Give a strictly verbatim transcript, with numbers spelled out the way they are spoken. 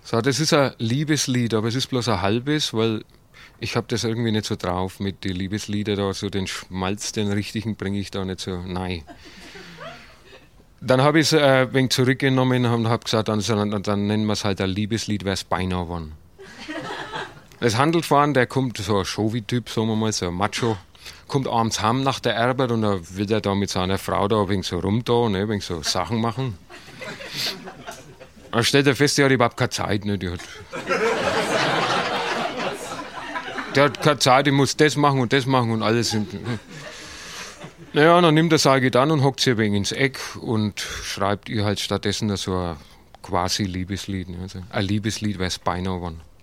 So, das ist ein Liebeslied, aber es ist bloß ein halbes, weil ich habe das irgendwie nicht so drauf mit den Liebeslieder da, so den Schmalz, den richtigen bringe ich da nicht so, nein. Dann habe ich es äh, ein wenig zurückgenommen und habe gesagt, dann, dann, dann nennen wir es halt ein Liebeslied, wäre es beinahe geworden. Es handelt von, der kommt, so ein Showy-Typ, sagen wir mal, so ein Macho, kommt abends heim nach der Arbeit und dann will er da mit seiner Frau da ein wenig so rum da, ne, ein wenig so Sachen machen. Dann stellt er fest, die hat überhaupt keine Zeit, ne, die hat... Der hat keine Zeit, ich muss das machen und das machen und alles. Und, naja, dann nimmt er seine an und hockt sie ein wenig ins Eck und schreibt ihr halt stattdessen so ein quasi Liebeslied. Also ein Liebeslied wäre es beinahe geworden.